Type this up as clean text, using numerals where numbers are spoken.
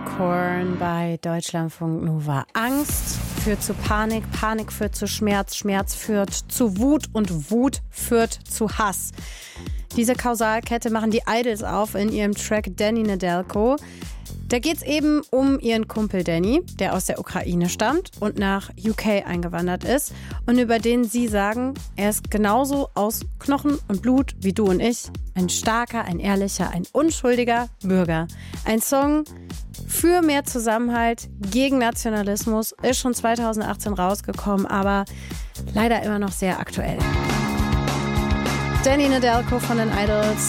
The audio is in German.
Korn bei Deutschlandfunk Nova. Angst führt zu Panik, Panik führt zu Schmerz, Schmerz führt zu Wut und Wut führt zu Hass. Diese Kausalkette machen die Idols auf in ihrem Track Danny Nedelko. Da geht es eben um ihren Kumpel Danny, der aus der Ukraine stammt und nach UK eingewandert ist und über den sie sagen, er ist genauso aus Knochen und Blut wie du und ich. Ein starker, ein ehrlicher, ein unschuldiger Bürger. Ein Song für mehr Zusammenhalt gegen Nationalismus ist schon 2018 rausgekommen, aber leider immer noch sehr aktuell. Danny Nedelko von den Idols